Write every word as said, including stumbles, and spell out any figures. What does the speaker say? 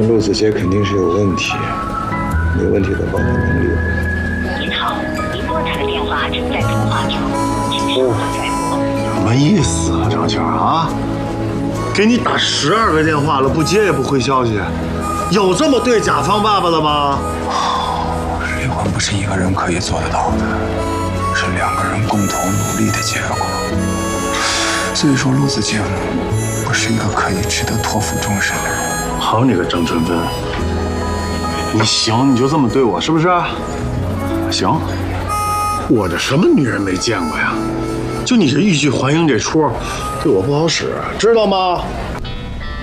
陆子杰肯定是有问题，没问题的话，他能离婚。 您好，您拨打的电话正在通话中，请稍后再拨。 什么意思啊，张倩啊？给你打十二个电话了，不接也不回消息，有这么对甲方爸爸的吗？ 离婚不是一个人可以做得到的，是两个人共同努力的结果。所以说，陆子健不是一个可以值得托付终身的人。 好你个郑春芬，你行你就这么对我是不是？行，我这什么女人没见过呀？就你这欲拒还迎这出，对我不好使，知道吗？